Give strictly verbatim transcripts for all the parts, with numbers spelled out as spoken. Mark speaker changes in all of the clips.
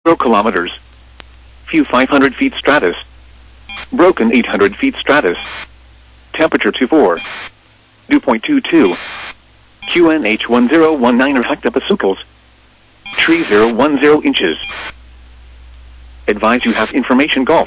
Speaker 1: zero kilometers. View five hundred feet stratus. Broken eight hundred feet stratus. Temperature two four. Dew point two two. Q N H one zero one nine hectopascals. Tree zero one zero inches. Advise you have information Golf.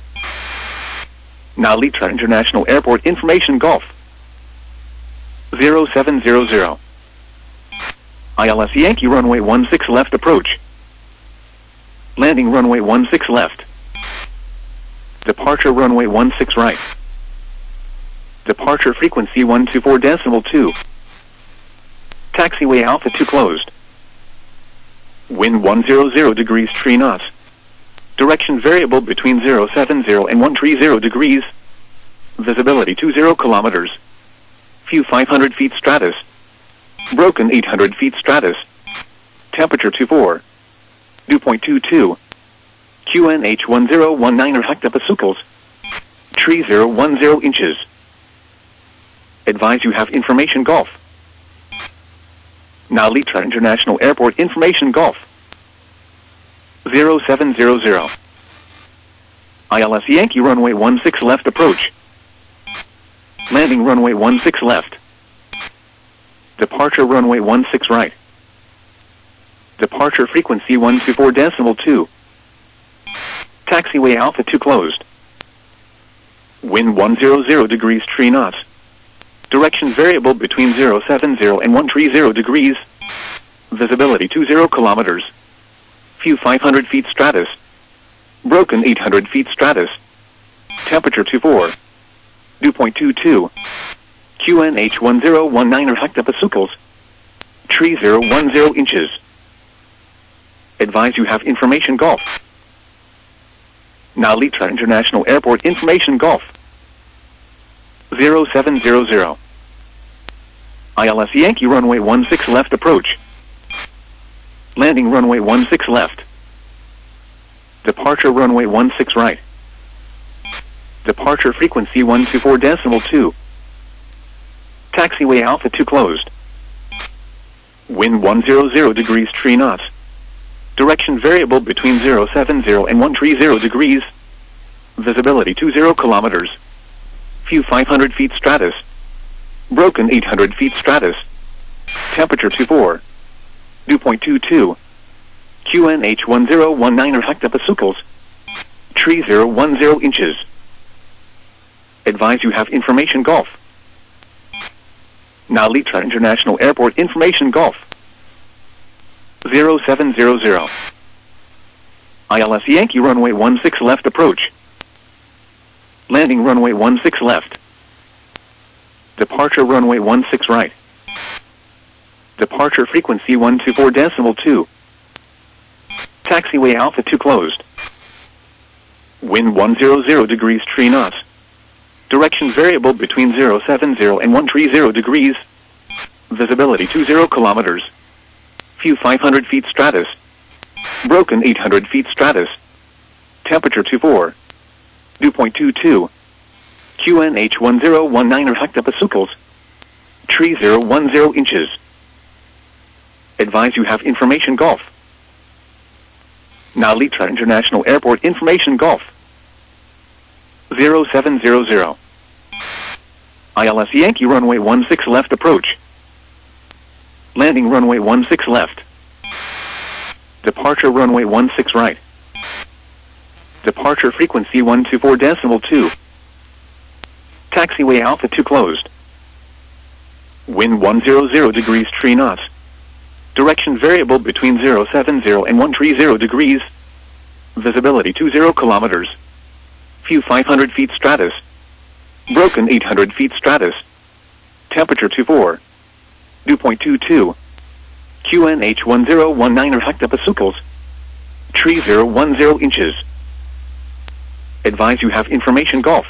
Speaker 1: Now Litra International Airport information Golf. zero seven zero zero. I L S Yankee runway one six left approach. Landing runway one six left. Departure runway one six right. Departure frequency one two four decimal two. Taxiway Alpha two closed. Wind one hundred degrees three knots. Direction variable between zero seven zero and one three zero degrees. Visibility two zero kilometers. View five hundred feet stratus. Broken eight hundred feet stratus. Temperature two four. Dew point two two. Q N H one zero one nine hectopascals. Tree zero one zero inches. Advise you have information Golf. Now Litra International Airport information Golf. zero seven zero zero. I L S Yankee runway one six left approach. Landing runway one six left. Departure runway one six right. Departure frequency one two four decimal two. Taxiway Alpha two closed. Wind one hundred degrees three knots. Direction variable between zero seven zero and one three zero degrees. Visibility two zero kilometers. View five hundred feet stratus. Broken eight hundred feet stratus. Temperature two four. Dew point two two. Q N H one zero one nine hectopascals. Tree zero one zero inches. Advise you have information Golf. Now Litra International Airport information Golf. zero seven zero zero. I L S Yankee runway one six left approach. Landing runway one six left. Departure runway one six right. Departure frequency one two four decimal two. Taxiway Alpha two closed. Wind one hundred degrees three knots. Direction variable between zero seven zero and one three zero degrees. Visibility two zero kilometers. View five hundred feet stratus. Broken eight hundred feet stratus. Temperature two four. Dew point two two. Q N H one zero one nine hectopascals. Tree zero one zero inches. Advise you have information Golf. Now Litra International Airport information Golf. zero seven zero zero. I L S Yankee runway one six left approach. Landing runway one six left. Departure runway one six right. Departure frequency one two four decimal two. Taxiway Alpha two closed. Wind one hundred degrees three knots. Direction variable between zero seven zero and one three zero degrees. Visibility two zero kilometers. View five hundred feet stratus. Broken eight hundred feet stratus. Temperature two four. Dew point two two. Q N H one zero one nine hectopascals. Tree zero one zero inches. Advise you have information Golf. Now Litra International Airport information Golf. zero seven zero zero. I L S Yankee runway one six left approach. Landing runway one six left. Departure runway one six right. Departure frequency one two four decimal two. Taxiway Alpha two closed. Wind one hundred degrees three knots. Direction variable between zero seven zero and one three zero degrees. Visibility two zero kilometers. View five hundred feet stratus. Broken eight hundred feet stratus. Temperature two four. Dew point two two. Q N H one zero one nine hectopascals. Tree zero one zero inches. Advise you have information Golf.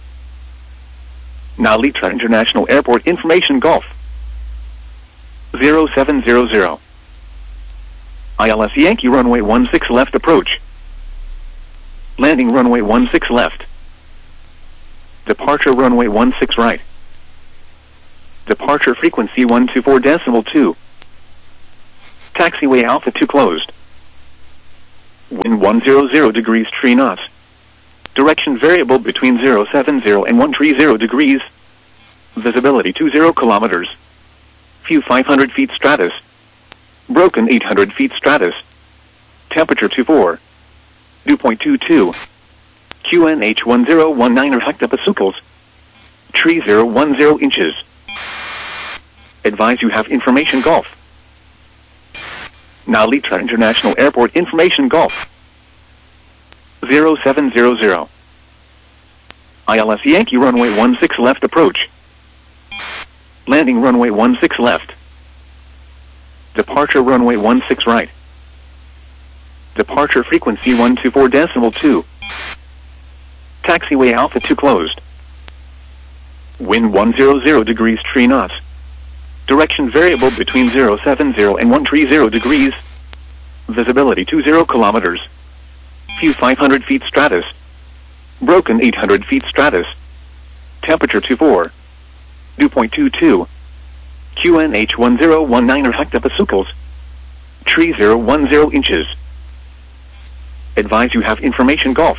Speaker 1: Now Litra International Airport information Golf. zero seven zero zero. I L S Yankee runway one six left approach. Landing runway one six left. Departure runway one six right. Departure frequency one two four decimal two. Taxiway Alpha two closed. Wind one hundred degrees three knots. Direction variable between zero seven zero and one three zero degrees. Visibility two zero kilometers. View five hundred feet stratus. Broken eight hundred feet stratus. Temperature two four. Dew point two two. Q N H one zero one nine hectopascals. Tree zero one zero inches. Advise you have information Golf. Now Litra International Airport information Golf. zero seven zero zero. I L S Yankee runway one six left approach. Landing runway one six left. Departure runway one six right. Departure frequency one two four decimal two. Taxiway Alpha two closed. Wind one hundred degrees three knots. Direction variable between zero seven zero and one three zero degrees. Visibility two zero kilometers. View five hundred feet stratus. Broken eight hundred feet stratus. Temperature two four. Dew point two two. Q N H one zero one nine hectopascals. Tree zero one zero inches. Advise you have information Golf.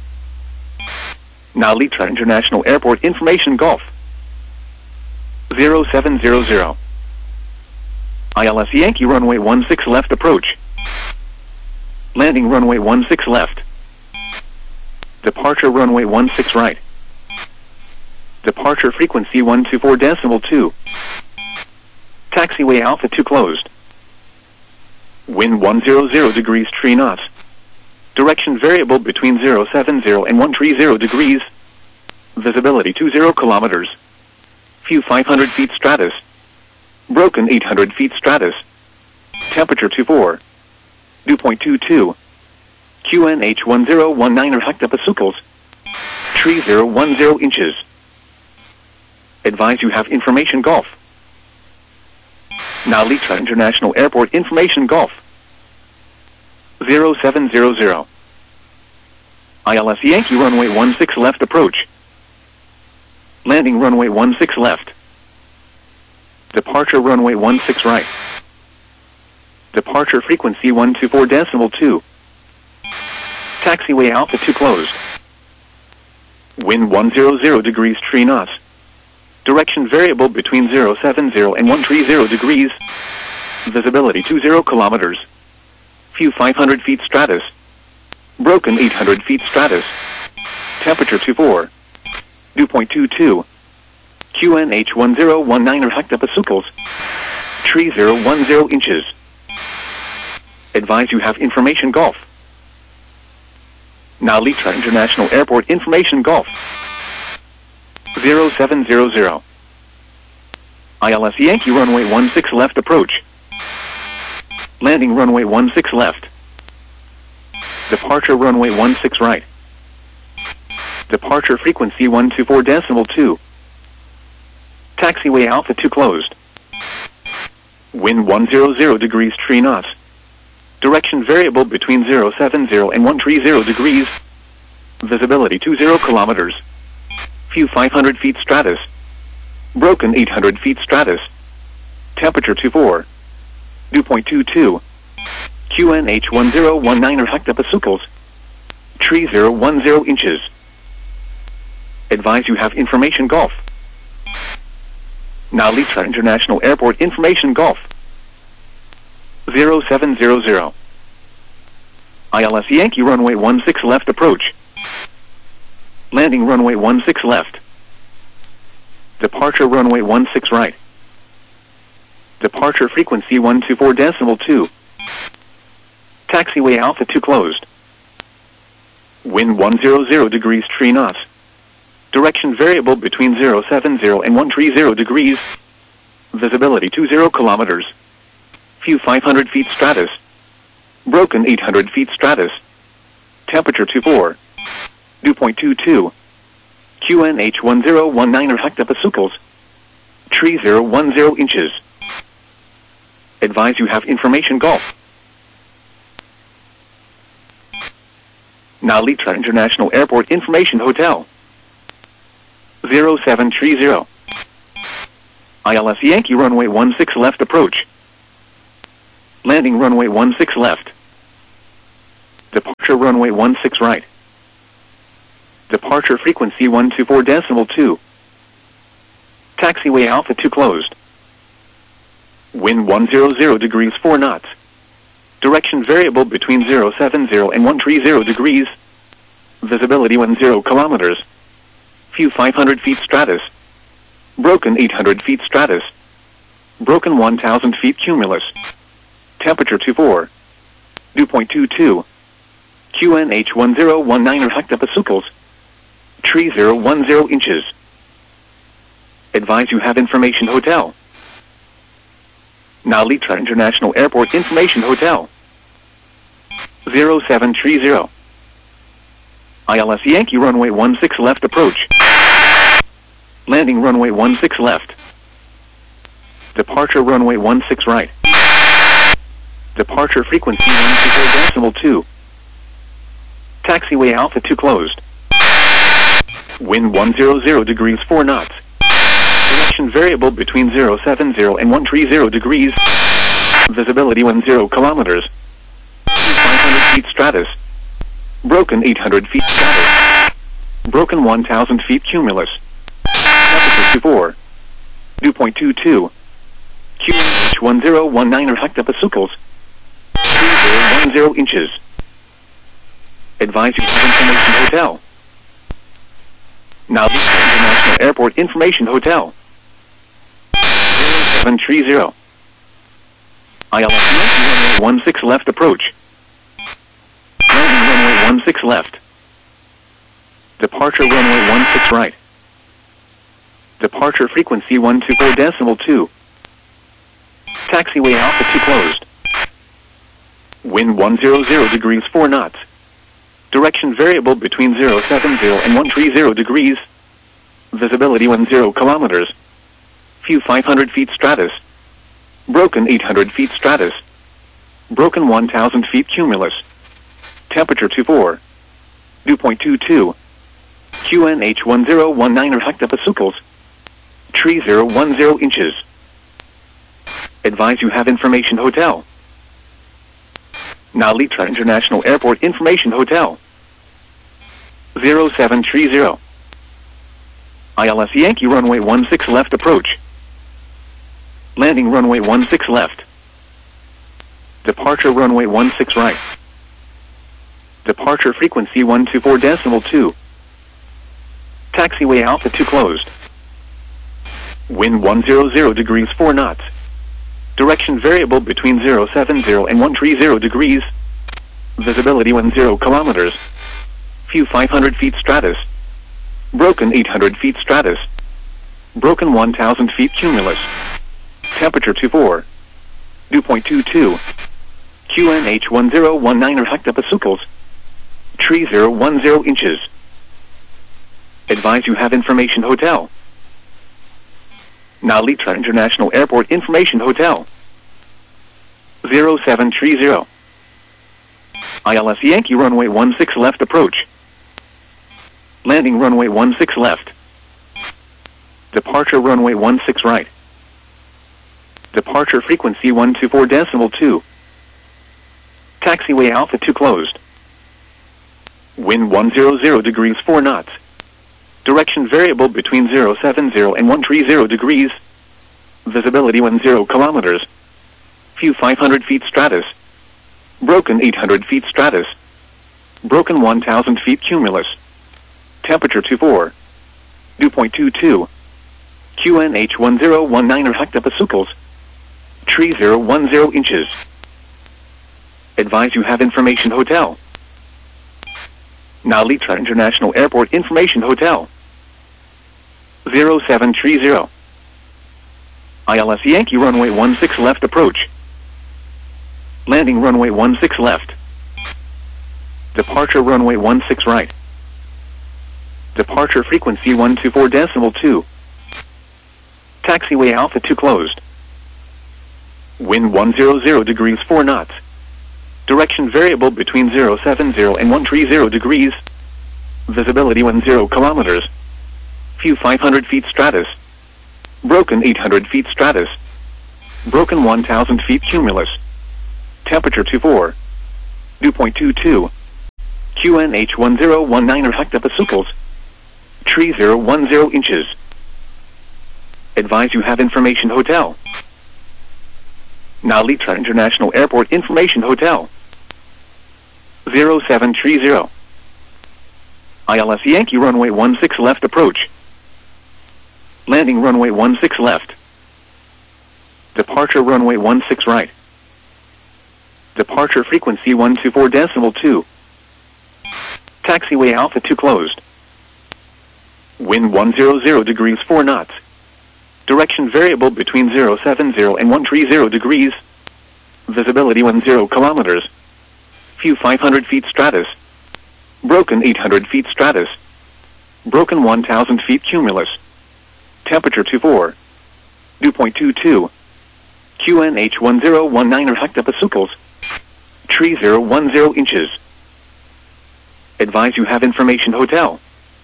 Speaker 1: Now Litra International Airport information Golf. zero seven zero zero. I L S Yankee runway one six left approach. Landing runway one six left. Departure runway one six right. Departure frequency one two four decimal two. Taxiway Alpha two closed. Wind one hundred degrees three knots. Direction variable between zero seven zero and one three zero degrees. Visibility two zero kilometers. View five hundred feet stratus. Broken eight hundred feet stratus. Temperature two four. Dew point two two. Q N H one zero one nine hectopascals. Tree zero one zero inches. Advise you have information Golf. Now Litra International Airport information Golf. zero seven zero zero. I L S Yankee runway one six left approach. Landing runway one six left. Departure runway one six right. Departure frequency one two four decimal two. Taxiway Alpha two closed. Wind one hundred degrees three knots. Direction variable between zero seven zero and one three zero degrees. Visibility two zero kilometers. View five hundred feet stratus. Broken eight hundred feet stratus. Temperature two four. Dew point two two. Q N H one zero one nine hectopascals. Tree zero one zero inches. Advise you have information Golf. Now Litra International Airport information Golf. zero seven zero zero. I L S Yankee runway one six left approach. Landing runway one six left. Departure runway one six right. Departure frequency one two four decimal two. Taxiway Alpha two closed. Wind one hundred degrees three knots. Direction variable between zero seven zero and one three zero degrees. Visibility two zero kilometers. View five hundred feet stratus. Broken eight hundred feet stratus. Temperature two four. Dew point two two. Q N H one zero one nine hectopascals. Tree zero one zero inches. Advise you have information Golf. Now Litra International Airport information Golf. zero seven zero zero. I L S Yankee runway one six left approach. Landing runway one six left. Departure runway one six right. Departure frequency one two four decimal two. Taxiway Alpha two closed. Wind one hundred degrees three knots. Direction variable between zero seven zero and one three zero degrees. Visibility two zero kilometers. View five hundred feet stratus. Broken eight hundred feet stratus. Temperature two four. Dew point two two. Q N H one zero one nine hectopascals. Tree zero one zero inches. Advise you have information Golf. Now Litra International Airport information Hotel. zero seven three zero. I L S Yankee runway one six left approach. Landing runway one six left. Departure runway one six right. Departure frequency one two four decimal two. Taxiway Alpha two closed. Wind one hundred degrees four knots. Direction variable between zero seven zero and one three zero degrees. Visibility one zero kilometers. View five hundred feet stratus. Broken eight hundred feet stratus. Broken one thousand feet cumulus. Temperature two four. Dew point two two. Q N H one zero one nine hectopascals. Tree zero one zero inches. Advise you have information hotel. Now Litra International Airport Information Hotel. zero seven three zero. I L S Yankee runway one six left approach. Landing runway one six left. Departure runway one six right. Departure frequency one two four decimal two. Taxiway Alpha two closed. Wind one hundred degrees four knots. Direction variable between zero seven zero and one three zero degrees. Visibility one zero kilometers. five hundred feet stratus. Broken eight hundred feet stratus. Broken one thousand feet cumulus. Temperature two four. Dew point two two. Q N H one zero one nine hectopascals. three zero one zero inches. Advise you have information hotel. Now this is International Airport Information Hotel. zero seven three zero. I L S Yankee runway one six left approach. Landing runway one six left. Departure runway one six right. Departure frequency one two four decimal two. Taxiway Alpha two closed. Wind one hundred degrees four knots. Direction variable between zero seven zero and one three zero degrees. Visibility one zero kilometers. View five hundred feet stratus. Broken eight hundred feet stratus. Broken one thousand feet cumulus. Temperature two four. Dew point two two. Q N H one zero one nine hectopascals. Tree zero one zero inches. Advise you have information hotel. Now Litra International Airport Information Hotel. zero seven three zero. I L S Yankee runway one six left approach. Landing runway one six left. Departure runway one six right. Departure frequency one two four decimal two. Taxiway Alpha two closed. Wind one hundred degrees four knots. Direction variable between zero seven zero and one three zero degrees. Visibility one zero kilometers. View five hundred feet stratus. Broken eight hundred feet stratus. Broken one thousand feet cumulus. Temperature two four. Dew point two two. Q N H one zero one nine hectopascals. Tree zero one zero inches. Advise you have information hotel. Now Litra International Airport Information Hotel. zero seven three zero. I L S Yankee runway one six left approach. Landing runway one six left. Departure runway one six right. Departure frequency one two four decimal two. Taxiway Alpha two closed. Wind one hundred degrees four knots. Direction variable between zero seven zero and one three zero degrees. Visibility one zero kilometers. View five hundred feet stratus. Broken eight hundred feet stratus. Broken one thousand feet cumulus. Temperature two four. Dew point two two. Q N H one zero one nine hectopascals. Tree zero one zero inches. Advise you have information hotel. Now Litra International Airport Information Hotel. zero seven three zero. I L S Yankee runway one six left approach. Landing runway one six left. Departure runway one six right. Departure frequency one two four decimal two. Taxiway Alpha two closed. Wind one hundred degrees four knots. Direction variable between zero seven zero and one three zero degrees. Visibility one zero kilometers. View five hundred feet stratus. Broken eight hundred feet stratus. Broken one thousand feet cumulus. Temperature two four. Dew point two two. Q N H one zero one nine hectopascals. Tree zero one zero inches. Advise you have information hotel. Nalitra International Airport Information Hotel. zero seven three zero. I L S Yankee runway one six left approach. Landing runway one six left. Departure runway one six right. Departure frequency one two four decimal two. Taxiway Alpha two closed. Wind one hundred degrees four knots. Direction variable between zero seven zero and one three zero degrees. Visibility ten kilometers. View five hundred feet stratus. Broken eight hundred feet stratus. Broken one thousand feet cumulus. Temperature twenty-four. Dew point two two. Q N H one zero one nine hectopascals. Tree zero one zero inches. Advise you have information hotel.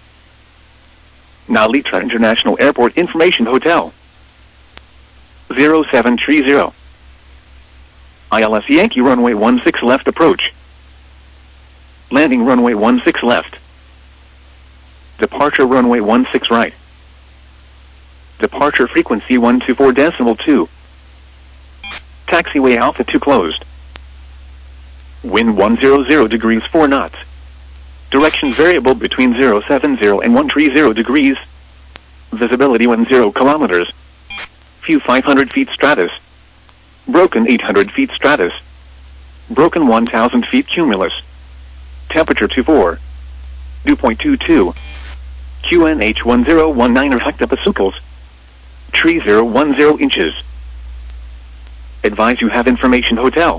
Speaker 1: Nalitra International Airport Information Hotel. zero seven three zero. I L S Yankee runway one six left approach. Landing runway one six left. Departure runway one six right. Departure frequency one two four decimal two. Taxiway Alpha two closed. Wind one hundred degrees four knots. Direction variable between zero seven zero and one three zero degrees. Visibility ten kilometers. View five hundred feet stratus. Broken eight hundred feet stratus. Broken one thousand feet cumulus. Temperature twenty-four. Dew point two two. Q N H one zero one nine hectopascals. Tree zero one zero inches. Advise you have information hotel.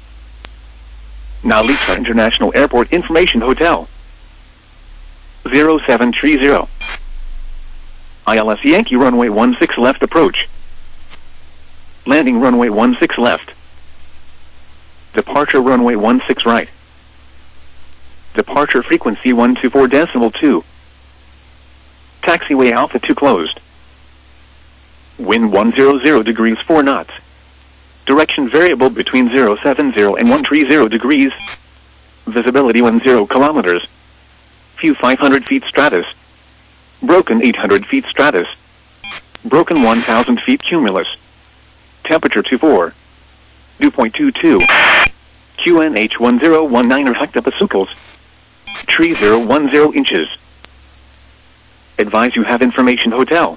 Speaker 1: Nalitra International Airport Information Hotel. zero seven three zero. I L S Yankee runway one six left approach. Landing runway one six left. Departure runway one six right. Departure frequency one two four decimal two. Taxiway Alpha two closed. Wind one hundred degrees four knots. Direction variable between zero seven zero and one three zero degrees. Visibility ten kilometers. View five hundred feet stratus. Broken eight hundred feet stratus. Broken one thousand feet cumulus. Temperature twenty-four. Dew point two two. Q N H one zero one nine hectopascals. Tree zero one zero inches. Advise you have information hotel.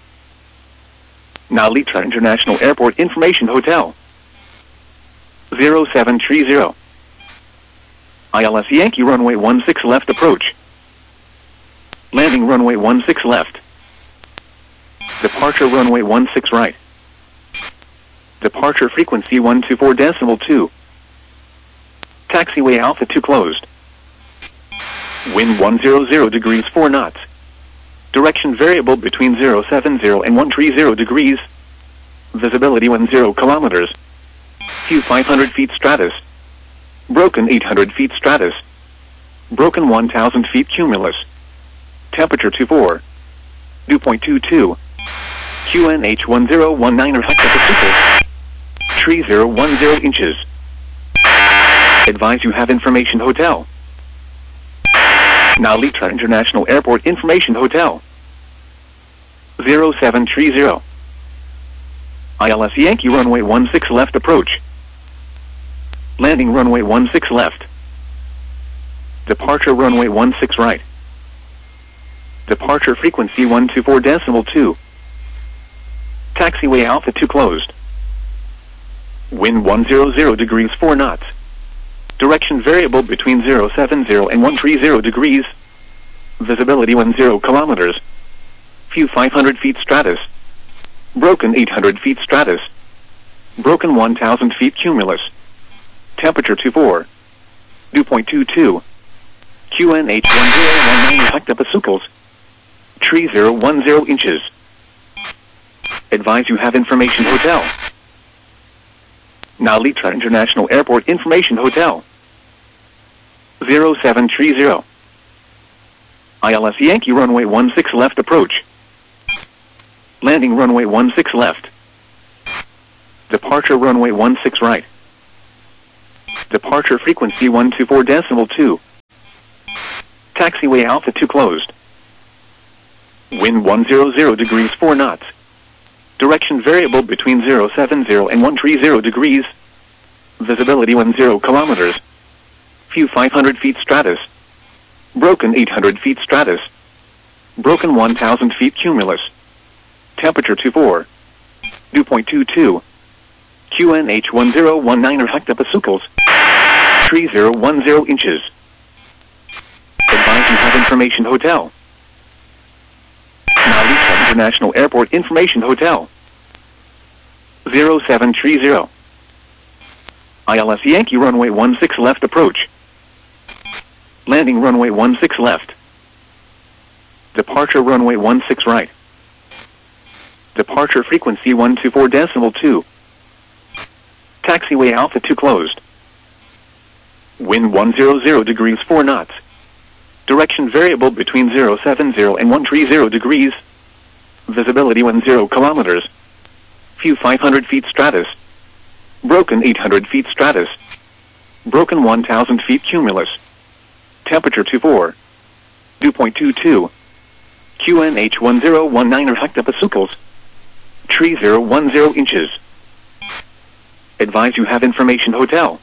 Speaker 1: Nalitra International Airport Information Hotel. zero seven three zero. I L S Yankee runway one six left approach. Landing runway one six left. Departure runway one six right. Departure frequency one two four decimal two. Taxiway Alpha two closed. Wind one hundred degrees four knots. Direction variable between zero seven zero and one three zero degrees. Visibility ten kilometers. View five hundred feet stratus. Broken eight hundred feet stratus. Broken one thousand feet cumulus. Temperature twenty-four. Dew point two two. Q N H one zero one nine hectopascals. Tree zero one zero inches. Advise you have information hotel. Nalitra International Airport Information Hotel. zero seven three zero. I L S Yankee runway one six left approach. Landing runway one six left. Departure runway one six right. Departure frequency one two four decimal two. Taxiway Alpha two closed. Wind one hundred degrees four knots. Direction variable between zero seven zero and one three zero degrees. Visibility ten kilometers. View five hundred feet stratus. Broken eight hundred feet stratus. Broken one thousand feet cumulus. Temperature twenty-four. Dew point two two. Q N H one zero one nine hectopascals. Tree zero one zero inches. Advise you have information hotel. Nalitra International Airport Information Hotel. zero seven three zero. I L S Yankee runway one six left approach. Landing runway one six left. Departure runway one six right. Departure frequency one two four decimal two. Taxiway Alpha two closed. Wind one hundred degrees four knots. Direction variable between zero seven zero and one three zero degrees. Visibility ten kilometers. View five hundred feet stratus. Broken eight hundred feet stratus. Broken one thousand feet cumulus. Temperature twenty-four. Dew point two two. Q N H one zero one nine hectopascals. Tree zero one zero inches. Advise you have information hotel. Nalitra International Airport Information Hotel. zero seven three zero. I L S Yankee runway one six left approach. Landing runway one six left. Departure runway one six right. Departure frequency one two four decimal two. Taxiway Alpha two closed. Wind one hundred degrees four knots. Direction variable between zero seven zero and one three zero degrees. Visibility one zero kilometers. View five hundred feet stratus. Broken eight hundred feet stratus. Broken one thousand feet cumulus. Temperature two four. Dew point two two. Q N H one zero one nine hectopascals. three zero one zero inches. Advise you have information hotel. Malika International Airport Information Hotel. zero seven three zero. I L S Yankee runway one six left approach. Landing runway one six left. Departure runway one six right. Departure frequency one two four decimal two. Taxiway Alpha two closed. Wind one hundred degrees four knots. Direction variable between zero seven zero and one three zero degrees. Visibility one zero kilometers. View five hundred feet stratus. Broken eight hundred feet stratus. Broken one thousand feet cumulus. Temperature two four. Dew point two two. Q N H one zero one nine hectopascals. three zero one zero inches. Advise you have information hotel.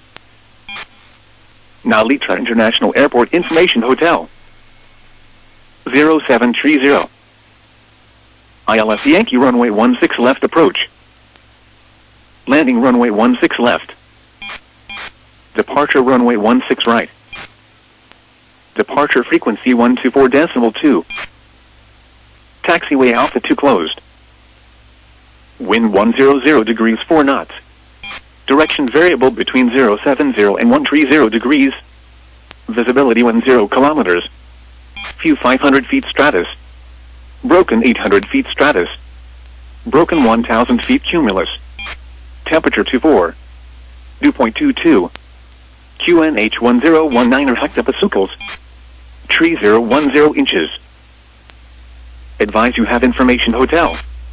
Speaker 1: Nalitra International Airport Information Hotel. zero seven three zero. I L S Yankee runway one six left approach. Landing runway one six left. Departure runway one six right. Departure frequency one two four decimal two. Taxiway Alpha two closed. Wind one hundred degrees four knots. Direction variable between zero seven zero and one three zero degrees. Visibility one zero kilometers. View five hundred feet stratus. Broken eight hundred feet stratus. Broken one thousand feet cumulus. Temperature two four. Dew point two two. Q N H one zero one nine hectopascals. three zero one zero inches. Advise you have information hotel.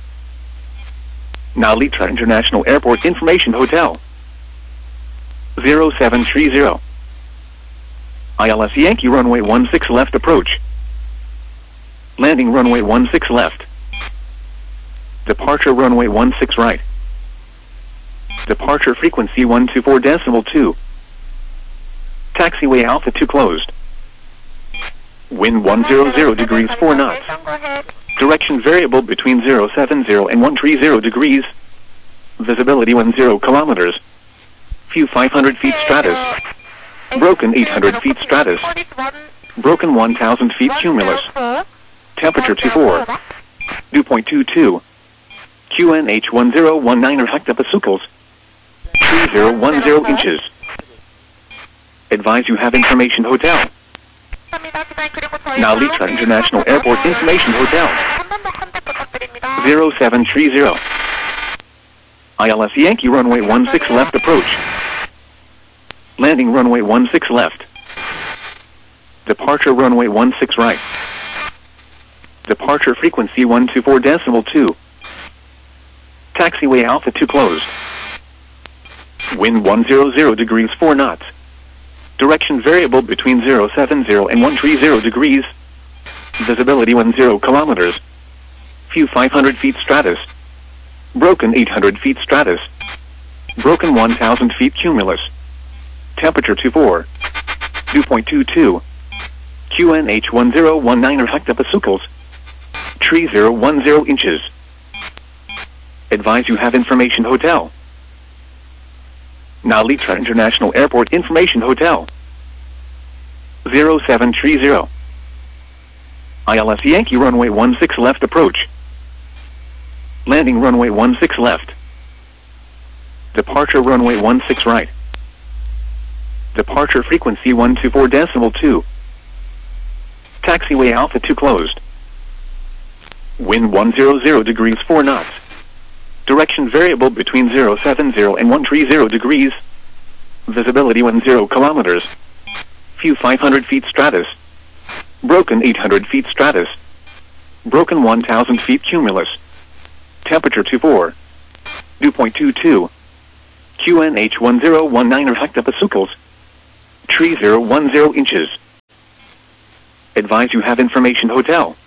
Speaker 1: Nalitra International Airport Information Hotel. zero seven three zero. I L S Yankee runway one six left approach. Landing runway one six left. Departure runway one six right. Departure frequency one two four decimal two. Taxiway Alpha two closed. Wind one hundred degrees four knots. Direction variable between zero seven zero and one three zero degrees. Visibility one zero kilometers. View five hundred feet stratus. Broken eight hundred feet stratus. Broken one thousand feet cumulus. Temperature two four. Dew point two two. Q N H one zero one nine hectopascals. three zero one zero inches. Advise you have information hotel. Nalitra International Airport Information Hotel. zero seven three zero. I L S Yankee runway one six left approach. Landing runway one six left. Departure runway one six right. Departure frequency one two four decimal two. Taxiway Alpha two closed. Wind one hundred degrees four knots. Direction variable between zero seven zero and one three zero degrees. Visibility one zero kilometers. View five hundred feet stratus. Broken eight hundred feet stratus. Broken one thousand feet cumulus. Temperature two four. Dew point two two. Q N H one zero one nine hectopascals. three zero one zero inches. Advise you have information hotel. Nalitra International Airport Information Hotel. zero seven three zero. I L S Yankee runway one six left approach. Landing runway one six left. Departure runway one six right. Departure frequency one two four decimal two. Taxiway Alpha two closed. Wind one hundred degrees four knots. Direction variable between zero seven zero and one three zero degrees. Visibility one zero kilometers. View five hundred feet stratus. Broken eight hundred feet stratus. Broken one thousand feet cumulus. Temperature two four. Dew point two two. Q N H one zero one nine hectopascals. three zero one zero inches. Advise you have information hotel.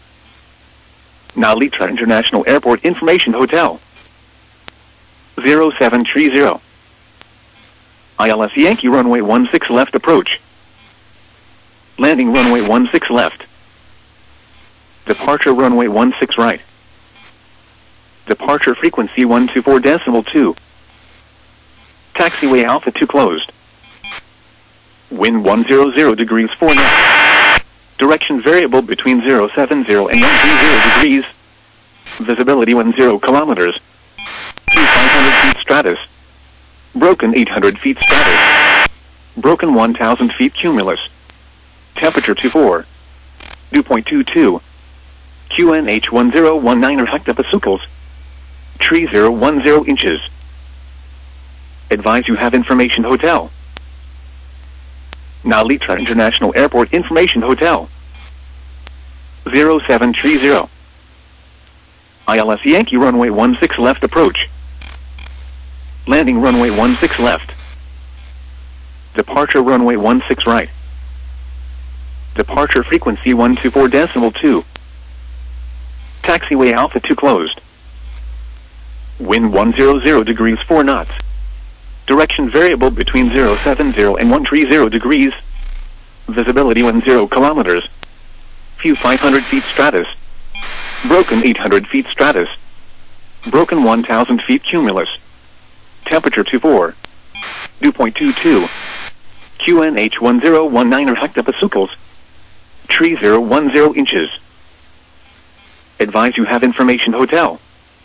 Speaker 1: Nalitra International Airport Information Hotel. zero seven three zero. I L S Yankee runway one six left approach. Landing runway one six left. Departure runway one six right. Departure frequency one two four decimal two. Taxiway Alpha two closed. Wind one hundred degrees four knots. Direction variable between zero seven zero and one three zero degrees. Visibility one zero kilometers. Q five hundred feet stratus. Broken eight hundred feet stratus. Broken one thousand feet cumulus. Temperature two four. Dew point two two. Q N H one zero one nine hectopascals. Tree zero one zero inches. Advise you have information hotel. Nalitra International Airport Information Hotel. zero seven three zero. I L S Yankee runway one six left approach. Landing runway one six left. Departure runway one six right. Departure frequency one two four decimal two. Taxiway Alpha two closed. Wind one hundred degrees four knots. Direction variable between zero seven zero and one three zero degrees. Visibility one zero kilometers. View five hundred feet stratus. Broken eight hundred feet stratus. Broken one thousand feet cumulus. Temperature two four. Dew point two two. Q N H one zero one nine hectopascals. Tree zero one zero inches. Advise you have information hotel.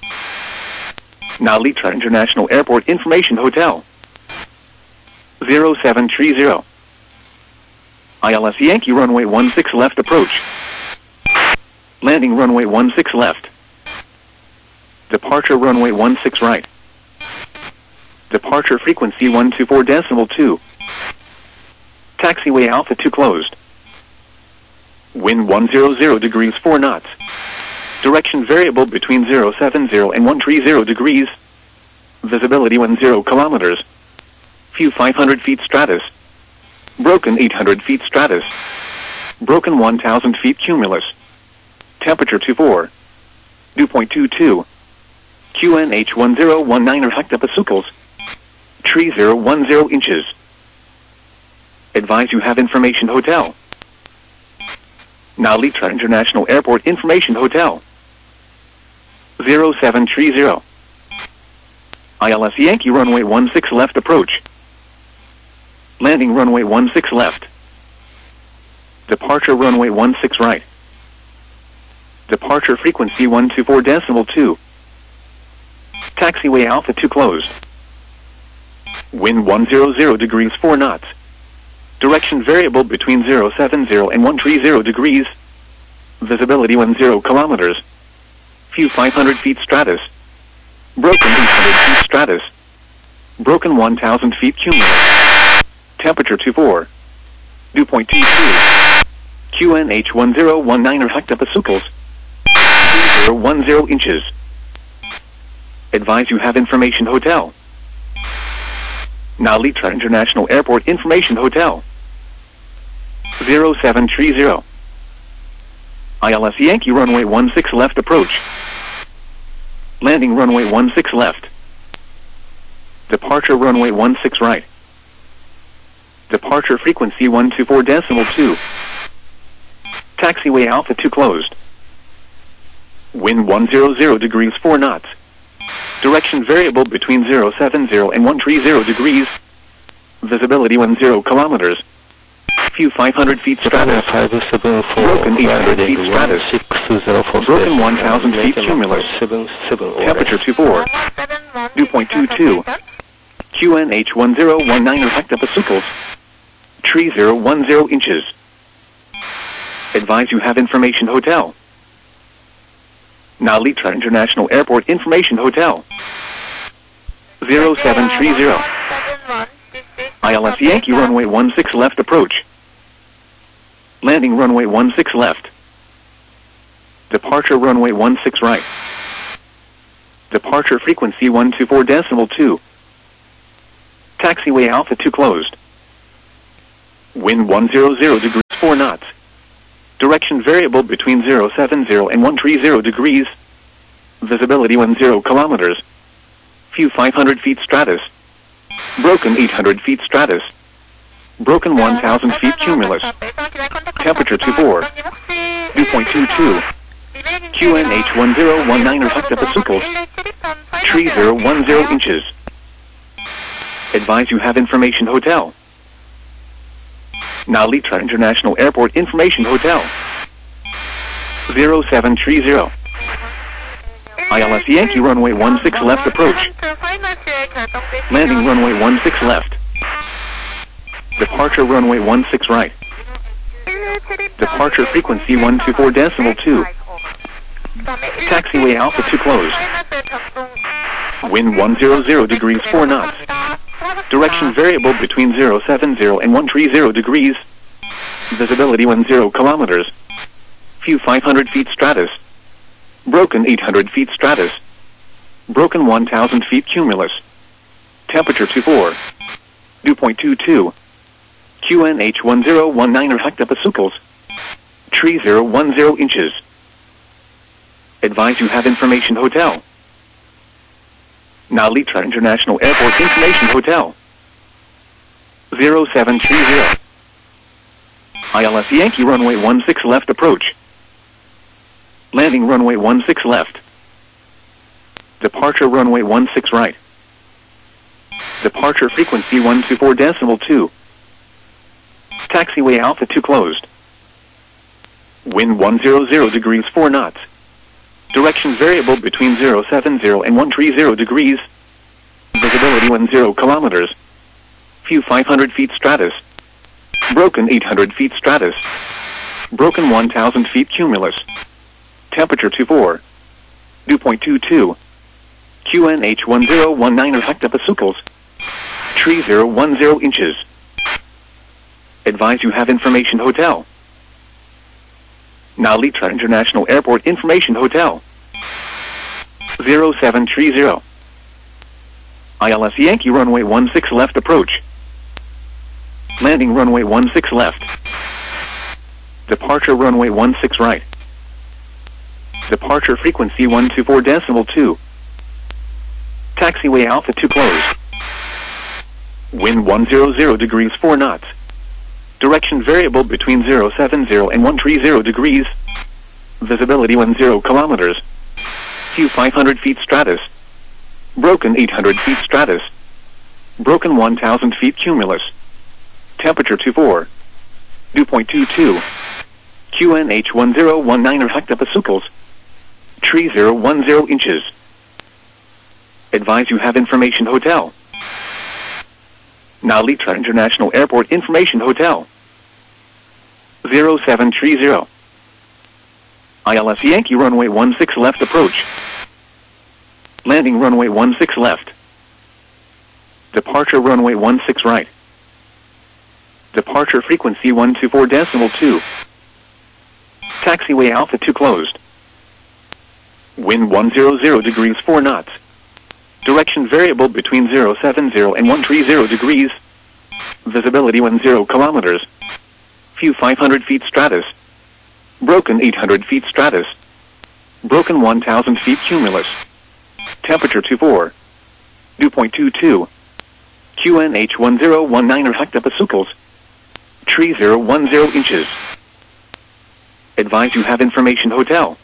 Speaker 1: Nalitra International Airport Information Hotel. zero seven three zero. I L S Yankee runway one six left approach. Landing runway one six left. Departure runway one six right. Departure frequency one two four decimal two. Taxiway Alpha two closed. Wind one hundred degrees four knots. Direction variable between zero seven zero and one three zero degrees. Visibility one zero kilometers. View five hundred feet stratus. Broken eight hundred feet stratus. Broken one thousand feet cumulus. Temperature two four. Dew point two two. Q N H one zero one nine hectopascals. Tree zero one zero inches. Advise you have information hotel. Nalitra International Airport Information Hotel. zero seven three zero. I L S Yankee runway one six left approach. Landing runway one six left. Departure runway one six right. Departure frequency one two four decimal two. Taxiway Alpha two closed. Wind one hundred degrees four knots. Direction variable between zero seven zero and one three zero degrees. Visibility one zero kilometers. View five hundred feet stratus. Broken eight hundred feet stratus. Broken one thousand feet cumulus. Temperature two four. Dew point two two. Q N H one zero one nine hectopascals. zero one zero inches. Advise you have information hotel. Nalitra International Airport Information Hotel. zero seven three zero. I L S Yankee runway one six left approach. Landing runway one six left. Departure runway one six right. Departure frequency one two four decimal two. Taxiway Alpha two closed. Wind one hundred degrees four knots. Direction variable between zero seven zero and one three zero degrees. Visibility one zero kilometers. View five hundred feet stratus. Broken eight hundred feet stratus. Broken one thousand feet cumulus. Temperature two four. Dew point two two. Q N H one zero one nine hectopascals. Tree zero one zero inches. Advise you have information hotel. Nalitra International Airport Information Hotel. zero seven three zero. I L S Yankee runway one six left approach. Landing runway one six left. Departure runway one six right. Departure frequency one two four decimal two. Taxiway Alpha two closed. Wind one hundred degrees four knots. Direction variable between zero seven zero and one three zero degrees. Visibility one zero kilometers. View five hundred feet stratus. Broken eight hundred feet stratus. Broken one thousand feet cumulus. Temperature two four. Dew point two two. Q N H one zero one nine hectopascals. Tree zero one zero inches. Advise you have information hotel. Now Litra International Airport Information Hotel. zero seven three zero. I L S Yankee runway one six left approach. Landing runway one six left. Departure runway one six right. Departure frequency one two four decimal two. Taxiway Alpha two closed. Wind one hundred degrees four knots. Direction variable between zero seven zero and one three zero degrees. Visibility one zero kilometers. View five hundred feet stratus. Broken eight hundred feet stratus. Broken one thousand feet cumulus. Temperature two four. Dew point two two. Q N H one zero one nine hectopascals. Tree zero one zero inches. Advise you have information hotel. Now Litra International Airport Information Hotel. zero seven three zero. I L S Yankee runway one six left approach. Landing runway one six left. Departure runway one six right. Departure frequency one two four decimal two. Taxiway Alpha two closed. Wind one hundred degrees four knots. Direction variable between zero seven zero and one three zero degrees. Visibility one zero kilometers. View five hundred feet stratus. Broken eight hundred feet stratus. Broken one thousand feet cumulus. Temperature two four. Dew point two two. Q N H one zero one nine hectopascals. Tree zero one zero inches. Advise you have information hotel. Now Litra International Airport Information Hotel. zero seven three zero. I L S Yankee runway one six left approach. Landing runway one six left. Departure runway one six right. Departure frequency one two four decimal two. Taxiway Alpha two closed. Wind one hundred degrees four knots. Direction variable between zero seven zero and one three zero degrees. Visibility one zero kilometers. View five hundred feet stratus. Broken eight hundred feet stratus. Broken one thousand feet cumulus. Temperature two four. Dew point two two. Q N H one zero one nine hectopascals. Tree zero one zero inches. Advise you have information hotel. Now Litra International Airport Information Hotel. zero seven three zero. I L S Yankee runway one six left approach. Landing runway one six left. Departure runway one six right. Departure frequency one two four decimal two. Taxiway Alpha two closed. Wind one hundred degrees four knots. Direction variable between zero seven zero and one three zero degrees. Visibility one zero kilometers. View five hundred feet stratus. Broken eight hundred feet stratus. Broken one thousand feet cumulus. Temperature two four. Dew point two two. Q N H one zero one nine hectopascals. Tree zero one zero inches. Advise you have information hotel.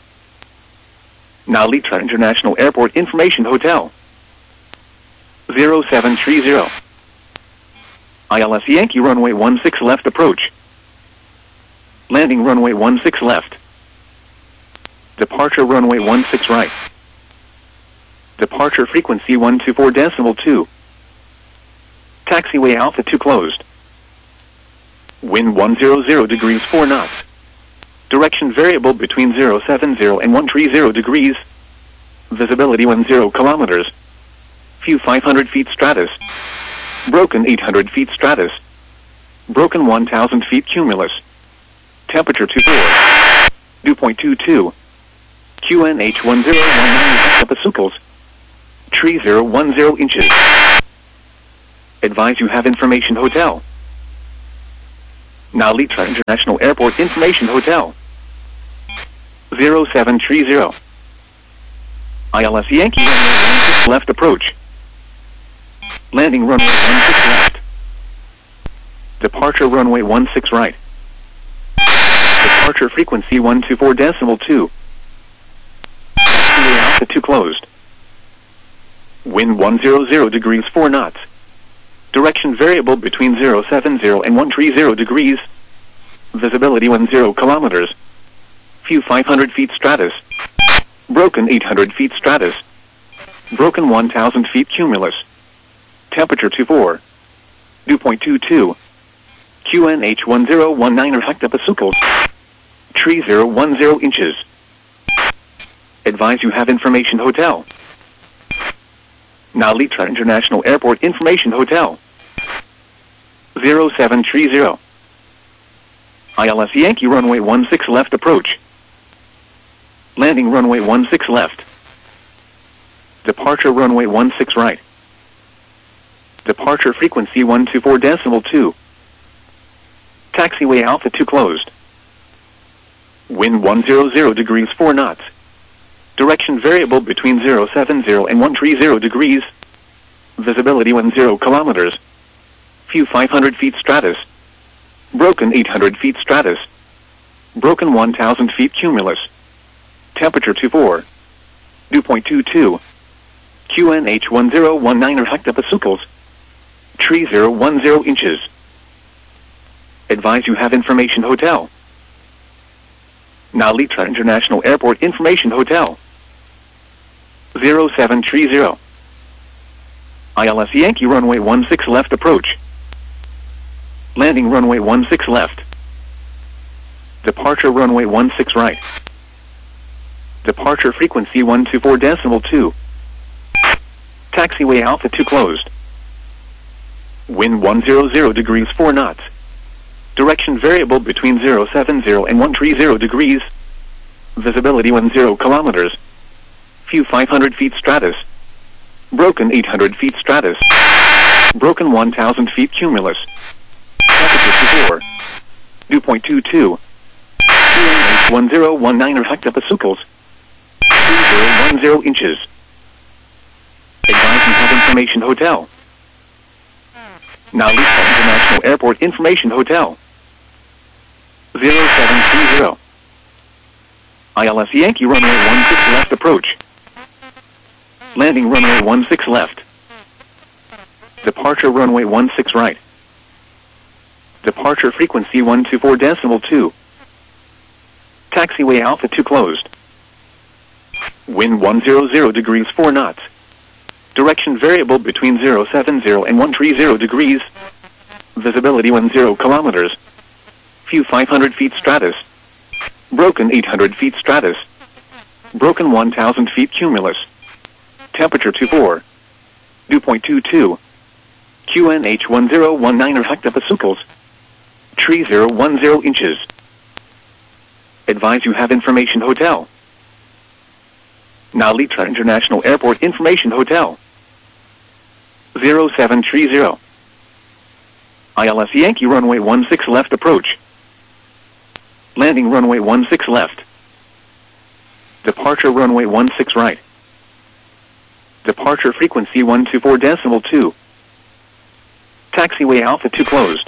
Speaker 1: Now Litra International Airport Information Hotel. zero seven three zero. I L S Yankee runway one six left approach. Landing runway one six left. Departure runway one six right. Departure frequency one two four decimal two. Taxiway Alpha two closed. Wind one hundred degrees four knots. Direction variable between zero seven zero and one three zero degrees. Visibility one zero kilometers. View five hundred feet stratus. Broken eight hundred feet stratus. Broken one thousand feet cumulus. Temperature two four. Dew point two two. Q N H one zero one nine hectopascals. Tree zero one zero inches. Advise you have information hotel. Now Litra International Airport Information Hotel. zero seven three zero. I L S Yankee runway one six left approach. Landing runway one six left. Departure runway one six right. Departure frequency one two four decimal two. Taxiway Alpha two closed. Wind one hundred degrees four knots. Direction variable between zero seven zero and one three zero degrees. Visibility one zero kilometers. View five hundred feet stratus. Broken eight hundred feet stratus. Broken one thousand feet cumulus. Temperature two four. Dew point two two. Q N H one zero one nine hectopascals. Tree zero one zero inches. Advise you have information hotel. Now Litra International Airport Information Hotel. zero seven three zero. I L S Yankee runway one six left approach. Landing runway one six left. Departure runway one six right. Departure frequency one two four decimal two. Taxiway Alpha two closed. Wind one hundred degrees four knots. Direction variable between zero seven zero and one three zero degrees. Visibility one zero kilometers. View five hundred feet stratus. Broken eight hundred feet stratus. Broken one thousand feet cumulus. Temperature two four. Dew point two two. Q N H one zero one nine hectopascals. Tree zero one zero inches. Advise you have information hotel. Now Litra International Airport Information Hotel. zero seven three zero. I L S Yankee runway one six left approach. Landing runway one six left. Departure runway one six right. Departure frequency one two four decimal two. Taxiway Alpha two closed. Wind one hundred degrees four knots. Direction variable between zero seven zero and one three zero degrees. Visibility one zero kilometers. View five hundred feet stratus. Broken eight hundred feet stratus. Broken one thousand feet cumulus. Temperature two four. Dew point two two. Q N H one zero one nine hectopascals. three zero one zero inches. Advise you have information hotel. Now Litra International Airport Information Hotel. zero seven three zero. I L S Yankee runway one six left approach. Landing runway one six left. Departure runway one six right. Departure frequency one two four decimal two. Taxiway Alpha two closed. Wind one hundred degrees four knots. Direction variable between zero seven zero and one three zero degrees. Visibility one zero kilometers. View five hundred feet stratus. Broken eight hundred feet stratus. Broken one thousand feet cumulus. Temperature two four. Dew point two two. Q N H one zero one nine hectopascals. Tree zero one zero inches. Advise you have information hotel. Now Litra International Airport Information Hotel. zero seven three zero. I L S Yankee runway one six left approach. Landing runway one six left. Departure runway one six right. Departure frequency one two four decimal two. Taxiway Alpha two closed.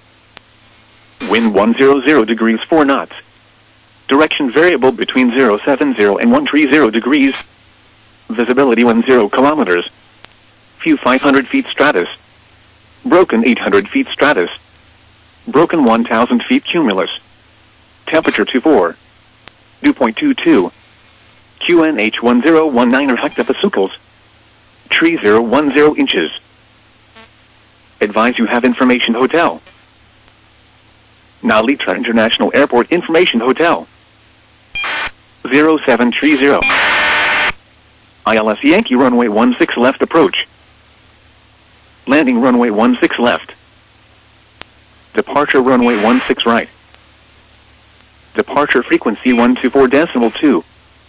Speaker 1: Wind one hundred degrees four knots. Direction variable between zero seven zero and one three zero degrees. Visibility one zero kilometers. View five hundred feet stratus. Broken eight hundred feet stratus. Broken one thousand feet cumulus. Temperature two four. Dew point two two. Q N H one zero one nine hectopascals. Tree zero one zero inches. Advise you have information hotel. Now Litra International Airport Information Hotel. zero seven three zero. I L S Yankee runway one six left approach. Landing runway one six left. Departure runway one six right. Departure frequency one two four decimal two.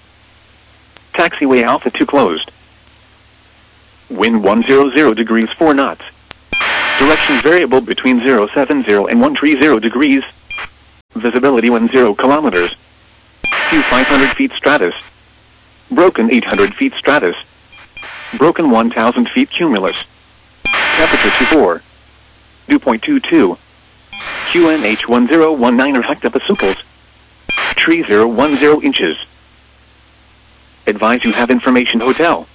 Speaker 1: Taxiway Alpha two closed. Wind one hundred degrees four knots. Direction variable between zero seven zero and one three zero degrees. Visibility one zero kilometers. View five hundred feet stratus. Broken eight hundred feet stratus. Broken one thousand feet cumulus. Temperature twenty-four. Dew point two two. Q N H one zero one nine hectopascals. Tree zero one zero inches. Advise you have information hotel.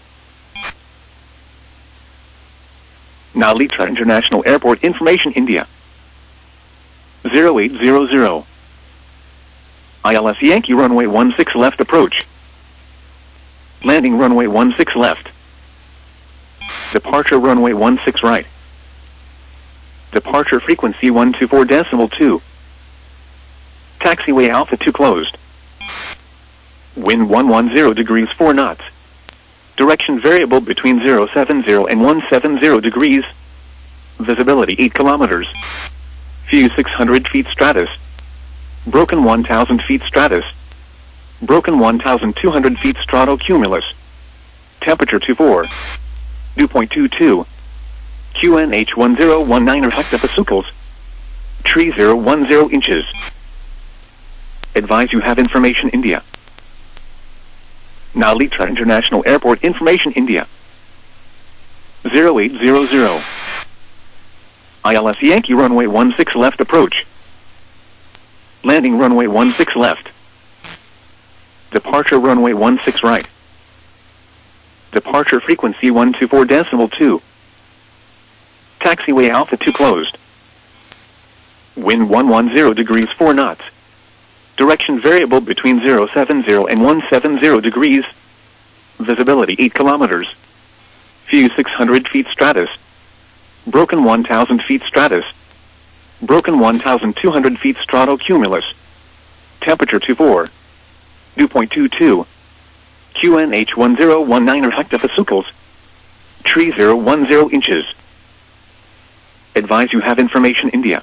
Speaker 1: Now Litra International Airport information India. zero eight zero zero. I L S Yankee runway one six left approach. Landing runway one six left. Departure runway one six right. Departure frequency one two four decimal two. Taxiway Alpha two closed. Wind one ten degrees four knots. Direction variable between zero seven zero and one seven zero degrees. Visibility eight kilometers. View six hundred feet stratus. Broken one thousand feet stratus. Broken one thousand two hundred feet stratocumulus. Temperature twenty-four. Dew point two two. Q N H one zero one nine hectopascals. Tree zero one zero inches. Advise you have information India. Now Litra International Airport information India. zero eight zero zero. I L S Yankee runway one six left approach. Landing runway one six left. Departure runway one six right. Departure frequency one two four decimal two. Taxiway Alpha two closed. Wind one ten degrees four knots. Direction variable between zero seven zero and one seven zero degrees. Visibility eight kilometers. View six hundred feet stratus. Broken one thousand feet stratus. Broken one thousand two hundred feet stratocumulus. Temperature twenty-four. Dew point two two. Q N H one zero one nine hectopascals. Tree zero one zero inches. Advise you have information India.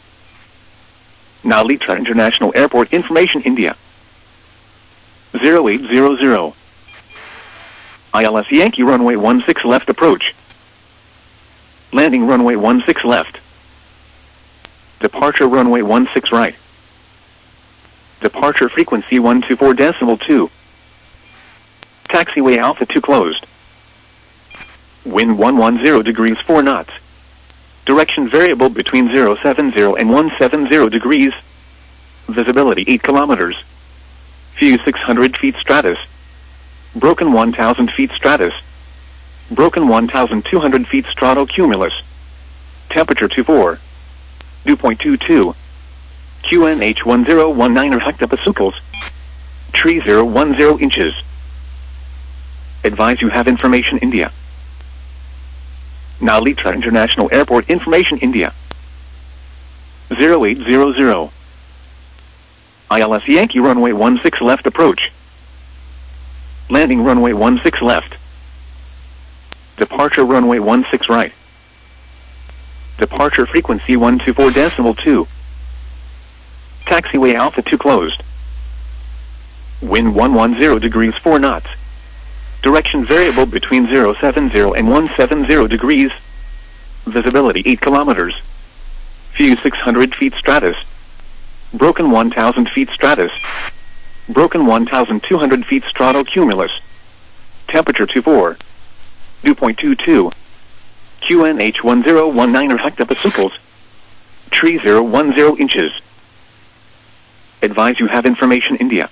Speaker 1: Now Litra International Airport information India. zero eight zero zero. I L S Yankee runway one six left approach. Landing runway one six left. Departure runway one six right. Departure frequency one two four decimal two. Taxiway Alpha two closed. Wind one ten degrees four knots. Direction variable between zero seven zero and one seven zero degrees. Visibility eight kilometers. View six hundred feet stratus. Broken one thousand feet stratus. Broken one thousand two hundred feet stratocumulus. Temperature twenty-four. Dew point two two. Q N H one zero one nine hectopascals. Tree zero one zero inches. Advise you have information India. Now Litra International Airport information India. zero eight zero zero. I L S Yankee runway one six left approach. Landing runway one six left. Departure runway one six right. Departure frequency one two four decimal two. Taxiway Alpha two closed. Wind one ten degrees four knots. Direction variable between zero seven zero and one seven zero degrees. Visibility eight kilometers. View six hundred feet stratus. Broken one thousand feet stratus. Broken one thousand two hundred feet stratocumulus. Temperature twenty-four. Dew point two two. Q N H one zero one nine hectopascals. Tree zero one zero inches. Advise you have information India.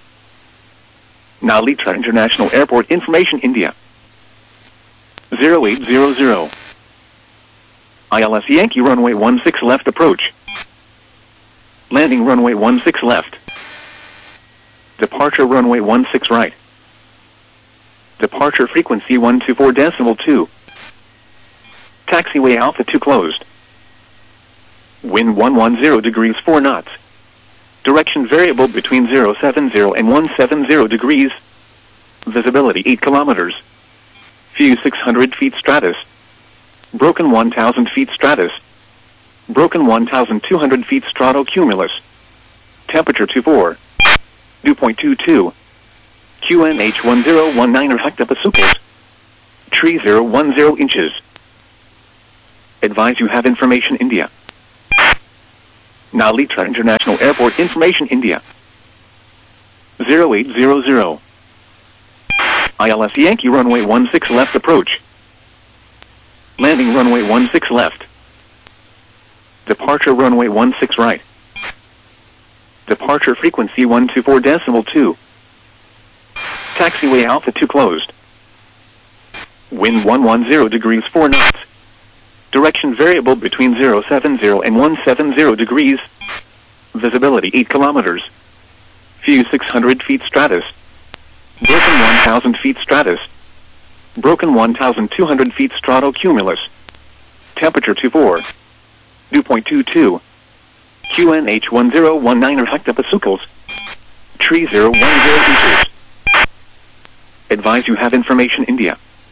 Speaker 1: Now Litra International Airport information India. zero eight zero zero. I L S Yankee runway one six left approach. Landing runway one six left. Departure runway one six right. Departure frequency one two four decimal two. Taxiway Alpha two closed. Wind one ten degrees four knots. Direction variable between zero seven zero and one seven zero degrees. Visibility eight kilometers. View six hundred feet stratus. Broken one thousand feet stratus. Broken one thousand two hundred feet stratocumulus. Temperature twenty-four. Dew point two two. Q N H one zero one nine hectopascals. Tree zero one zero inches. Advise you have information India. Now Litra International Airport information India. zero eight zero zero. I L S Yankee runway one six left approach. Landing runway one six left. Departure runway one six right. Departure frequency one two four decimal two. Taxiway Alpha two closed. Wind one one zero degrees four knots. Direction variable between zero seven zero and one seven zero degrees. Visibility eight kilometers. View six hundred feet stratus. Broken one thousand feet stratus. Broken one thousand two hundred feet stratocumulus. Temperature two four. Dew point two two. Q N H one zero one nine hectopascals. Tree zero one zero inches. Advise you have information India.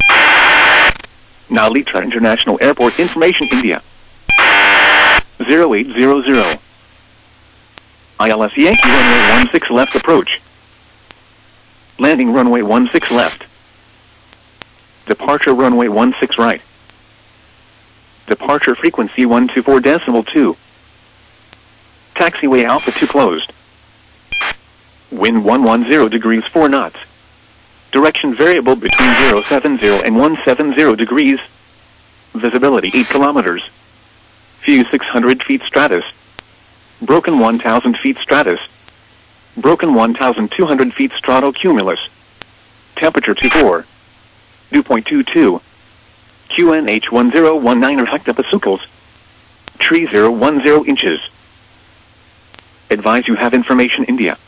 Speaker 1: Now Litra International Airport information India. zero eight zero zero. I L S Yankee runway one six left approach. Landing runway one six left. Departure runway one six right. Departure frequency one two four decimal two. Taxiway Alpha two closed. Wind one one zero degrees four knots. Direction variable between zero seven zero and one seven zero degrees. Visibility eight kilometers. View six hundred feet stratus. Broken one thousand feet stratus. Broken one thousand two hundred feet stratocumulus. Temperature two four. Dew point two two. Q N H one zero one nine hectopascals. Tree zero one zero inches. Advise you have information India.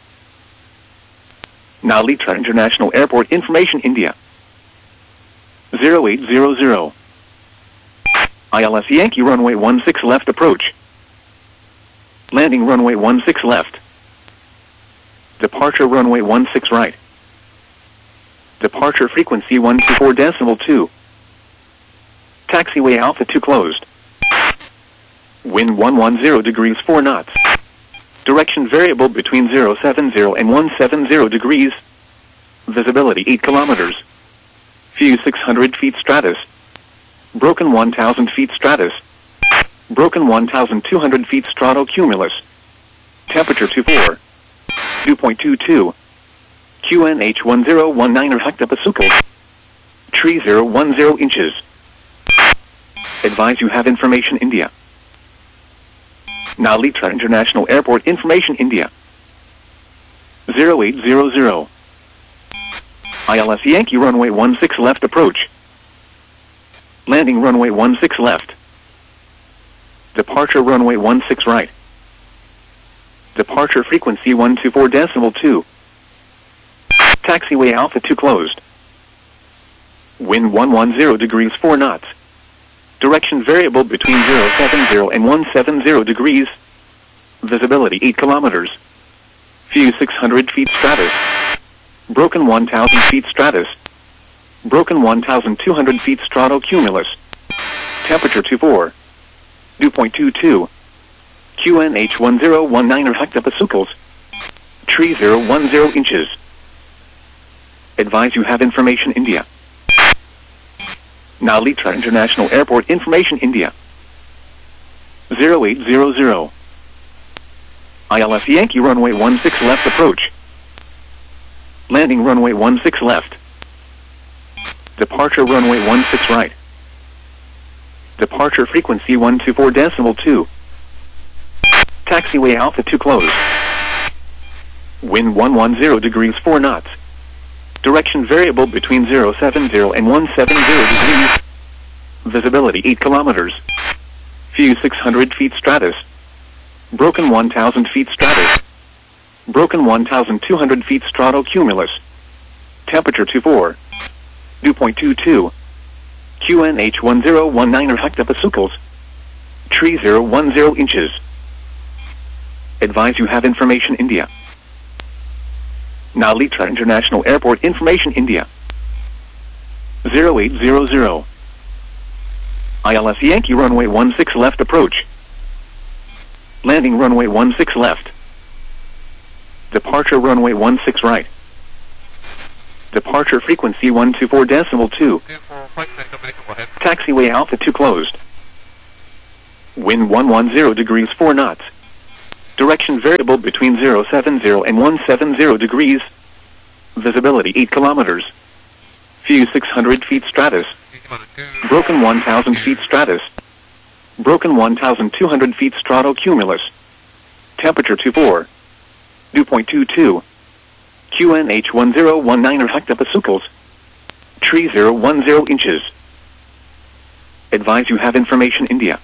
Speaker 1: Now Litra International Airport information India. zero eight zero zero. I L S Yankee runway one six left approach. Landing runway one six left. Departure runway one six right. Departure frequency one two four decimal two. Taxiway Alpha two closed. Wind one one zero degrees four knots. Direction variable between zero seven zero and one seven zero degrees. Visibility eight kilometers. View six hundred feet stratus. Broken one thousand feet stratus. Broken one thousand two hundred feet stratocumulus. Temperature two four. Dew point two two. Q N H one zero one nine hectopascals. Tree zero one zero inches. Advise you have information India. Now Litra International Airport information India. zero eight zero zero. I L S Yankee runway one six left approach. Landing runway one six left. Departure runway one six right. Departure frequency one two four decimal two. Taxiway Alpha two closed. Wind one one zero degrees four knots. Direction variable between zero seven zero and one seven zero degrees. Visibility eight kilometers. View six hundred feet stratus. Broken one thousand feet stratus. Broken one thousand two hundred feet stratocumulus. Temperature two four. Dew point two two. Q N H one zero one nine hectopascals. Tree zero one zero inches. Advise you have information India. Now Litra International Airport information India. zero eight zero zero. I L S Yankee runway one six left approach. Landing runway one six left. Departure runway one six right. Departure frequency one two four decimal two. Taxiway Alpha two closed. Wind one one zero degrees four knots. Direction variable between zero seven zero and one seven zero degrees. Visibility eight kilometers. View six hundred feet stratus. Broken one thousand feet stratus. Broken one thousand two hundred feet stratocumulus. Temperature two four. Dew point two two. Q N H one zero one nine hectopascals. Tree zero one zero inches. Advise you have information India. Now Litra International Airport information India. zero eight zero zero. I L S Yankee runway one six left approach. Landing runway one six left. Departure runway one six right. Departure frequency one two four decimal two. Taxiway Alpha two closed. Wind one one zero degrees four knots. Direction variable between zero seven zero and one seven zero degrees. Visibility eight kilometers. View six hundred feet stratus. Broken one thousand feet stratus. Broken one thousand two hundred feet stratocumulus. Temperature twenty-four. Dew point two two. Q N H one zero one nine hectopascals. Tree zero one zero inches. Advise you have information India.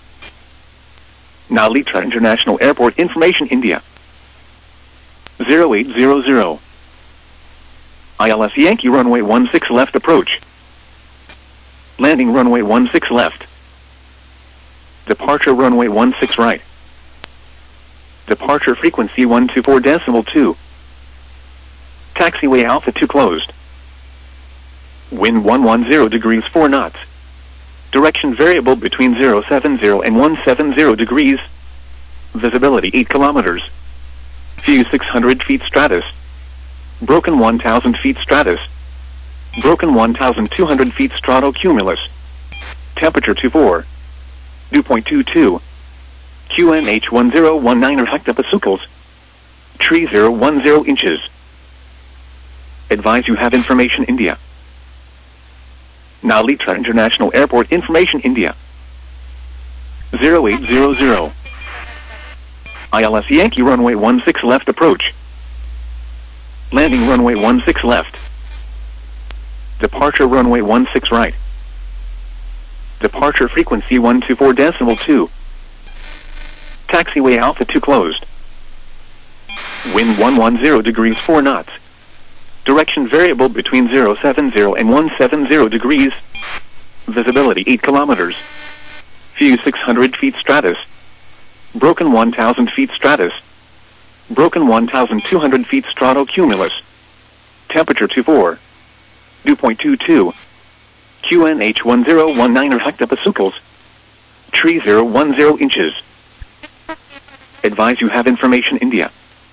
Speaker 1: Now Litra International Airport information India. zero eight zero zero. I L S Yankee runway one six left approach. Landing runway one six left. Departure runway one six right. Departure frequency one two four decimal two. Taxiway Alpha two closed. Wind one one zero degrees four knots. Direction variable between zero seven zero and one seven zero degrees. Visibility eight kilometers. View six hundred feet stratus. Broken one thousand feet stratus. Broken one thousand two hundred feet stratocumulus. Temperature twenty-four. Dew point two two. Q N H one zero one nine hectopascals. Tree zero one zero inches. Advise you have information India. Now Litra International Airport information India. zero eight zero zero. I L S Yankee runway one six left approach. Landing runway one six left. Departure runway one six right. Departure frequency one two four decimal two. Taxiway Alpha two closed. Wind one one zero degrees four knots. Direction variable between zero seven zero and one seven zero degrees. Visibility eight kilometers. View six hundred feet stratus. Broken one thousand feet stratus. Broken one thousand two hundred feet stratocumulus. Temperature twenty-four. Dew point two two. Q N H one zero one nine hectopascals. Tree zero one zero inches. Advise you have information India.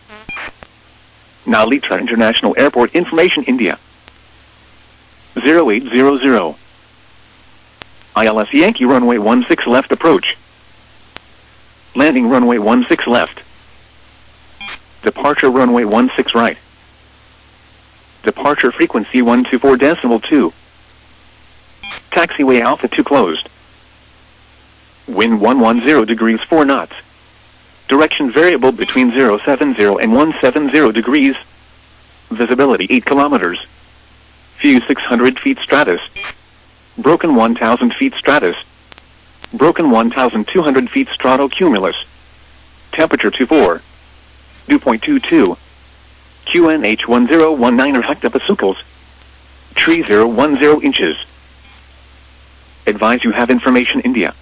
Speaker 1: Now Litra International Airport information India. zero eight zero zero. I L S Yankee runway one six left approach. Landing runway one six left. Departure runway one six right. Departure frequency one two four decimal two. Taxiway Alpha two closed. Wind one one zero degrees four knots. Direction variable between zero seven zero and one seven zero degrees. Visibility eight kilometers. View six hundred feet stratus. Broken one thousand feet stratus. Broken one thousand two hundred feet stratocumulus. Temperature twenty-four. Dew point two two. Q N H one zero one nine hectopascals. Tree zero one zero inches. Advise you have information India.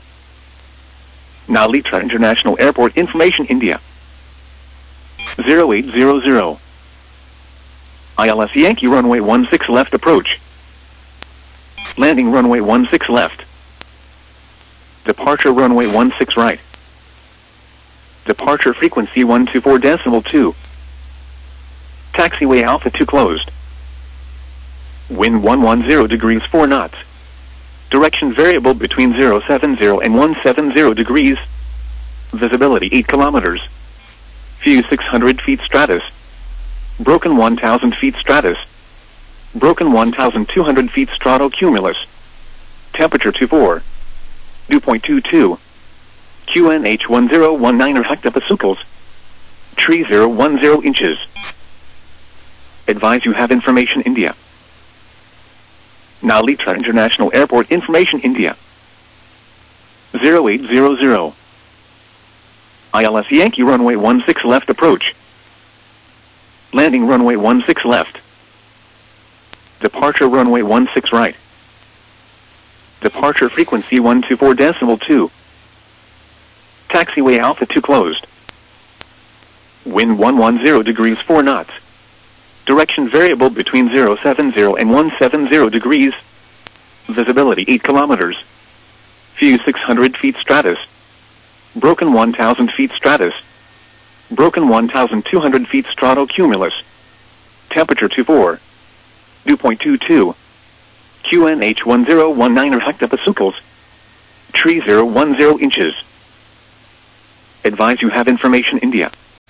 Speaker 1: Now Litra International Airport information India. zero eight zero zero. I L S Yankee runway one six left approach. Landing runway one six left. Departure runway one six right. Departure frequency one two four decimal two. Taxiway Alpha two closed. Wind one one zero degrees four knots. Direction variable between zero seven zero and one seven zero degrees. Visibility eight kilometers. View six hundred feet stratus. Broken one thousand feet stratus. Broken one thousand two hundred feet stratocumulus. Temperature twenty-four. Dew point two two. Q N H one zero one nine hectopascals. Tree zero one zero inches. Advise you have information India. Now Litra International Airport information India. zero eight zero zero. I L S Yankee runway one six left approach. Landing runway one six left. Departure runway one six right. Departure frequency one two four decimal two. Taxiway Alpha two closed. Wind one one zero degrees four knots. Direction variable between zero seven zero and one seven zero degrees. Visibility eight kilometers. View six hundred feet stratus. Broken one thousand feet stratus. Broken one thousand two hundred feet stratocumulus. Temperature twenty-four. Dew point two two. Q N H one zero one nine hectopascals. Tree zero one zero inches. Advise you have information India.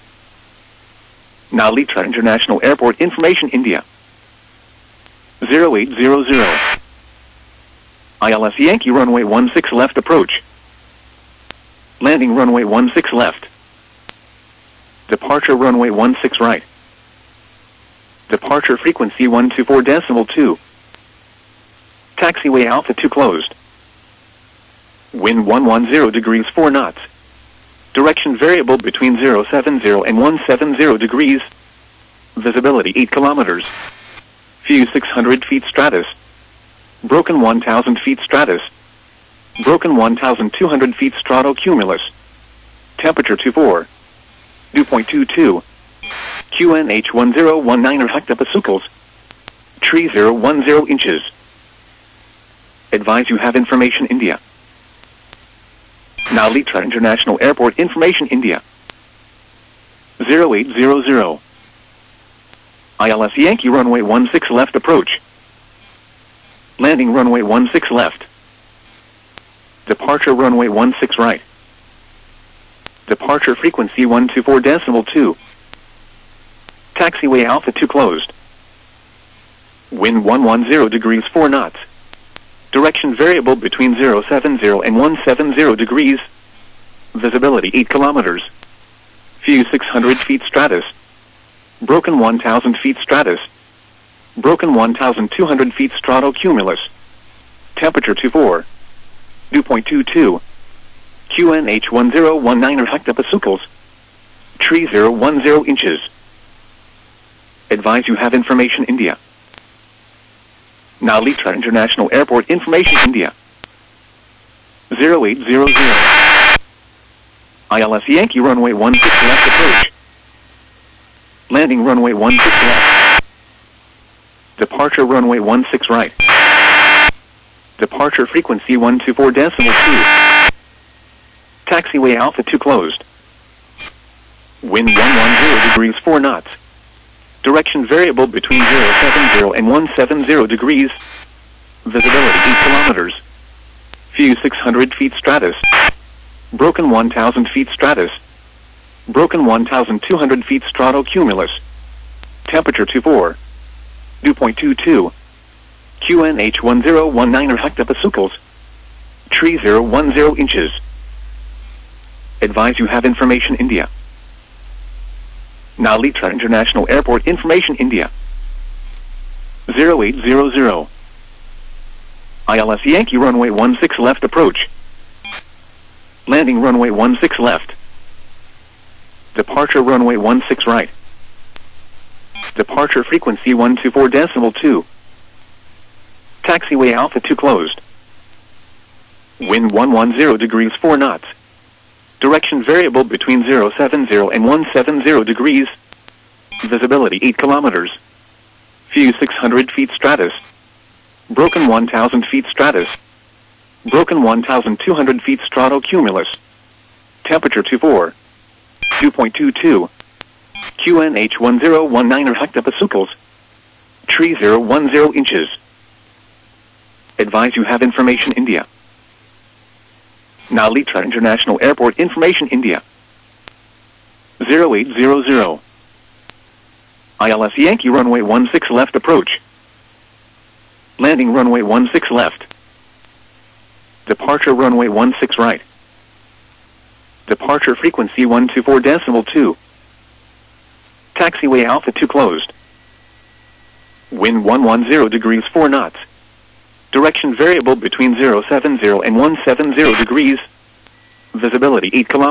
Speaker 1: Now Litra International Airport information India. zero eight zero zero. I L S Yankee runway one six left approach. Landing runway one six left. Departure runway one six right. Departure frequency one two four decimal two. Taxiway Alpha two closed. Wind one one zero degrees four knots. Direction variable between zero seven zero and one seven zero degrees. Visibility eight kilometers. View six hundred feet stratus. Broken one thousand feet stratus. Broken one thousand two hundred feet stratocumulus. Temperature two four. Dew point two two. Q N H one zero one nine hectopascals. Tree zero one zero inches. Advise you have information India. Now Litra International Airport information India. zero eight zero zero. I L S Yankee runway one six left approach. Landing runway one six left. Departure runway one six right. Departure frequency one two four decimal two. Taxiway Alpha two closed. Wind one one zero degrees four knots. Direction variable between zero seven zero and one seven zero degrees. Visibility eight kilometers. View six hundred feet stratus. Broken one thousand feet stratus. Broken one thousand two hundred feet stratocumulus. Temperature two four. Dew point two two. Q N H one zero one nine hectopascals. Tree zero one zero inches. Advise you have information India. Now Litra International Airport information India. zero eight zero zero. I L S Yankee runway one six left approach. Landing runway one six left. Departure runway one six right. Departure frequency one two four decimal two. Taxiway Alpha two closed. Wind one one zero degrees four knots. Direction variable between zero seven zero and one seven zero degrees. Visibility eight kilometers. View six hundred feet stratus. Broken one thousand feet stratus. Broken one thousand two hundred feet stratocumulus. Temperature two four. Dew point two two. Q N H one zero one nine hectopascals. Tree zero one zero inches. Advise you have information India. Now Litra International Airport information India. zero eight zero zero. I L S Yankee runway one six left approach. Landing runway one six left. Departure runway one six right. Departure frequency one two four decimal two. Taxiway Alpha two closed. Wind one one zero degrees four knots. Direction variable between zero seven zero and one seven zero degrees. Visibility eight kilometers. View six hundred feet stratus. Broken one thousand feet stratus. Broken one thousand two hundred feet stratocumulus. Temperature two four. Dew point two two. Q N H one zero one nine hectopascals. Tree zero one zero inches. Advise you have information India. Now Litra International Airport information India. zero eight zero zero. I L S Yankee runway one six left approach. Landing runway one six left. Departure runway one six right. Departure frequency one two four decimal two. Taxiway Alpha two closed. Wind one one zero degrees four knots. Direction variable between zero seven zero and one seven zero degrees. Visibility eight kilometers.